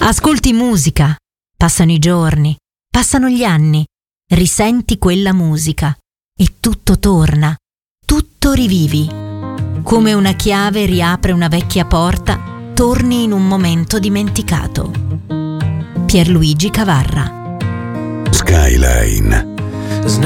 Ascolti musica, passano i giorni, passano gli anni, risenti quella musica e tutto torna, tutto rivivi. Come una chiave riapre una vecchia porta, torni in un momento dimenticato. Pierluigi Cavarra. Skyline.